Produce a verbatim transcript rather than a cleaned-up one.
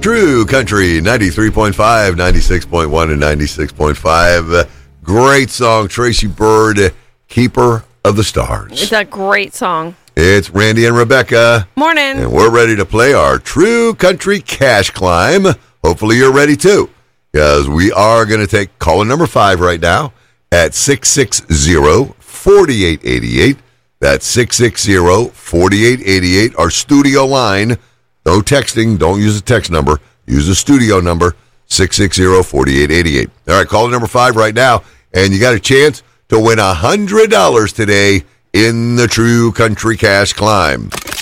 True Country, ninety-three point five, ninety-six point one, and ninety-six point five. Great song, Tracy Byrd, Keeper of the Stars. It's a great song. It's Randy and Rebecca. Morning. And we're ready to play our True Country Cash Climb. Hopefully you're ready too, because we are going to take caller number five right now at six six zero, four eight eight eight. That's six six zero, four eight eight eight, our studio line. No texting. Don't use a text number. Use a studio number, six six zero, four eight eight eight. All right, caller number five right now, and you got a chance to win one hundred dollars today in the True Country Cash Climb.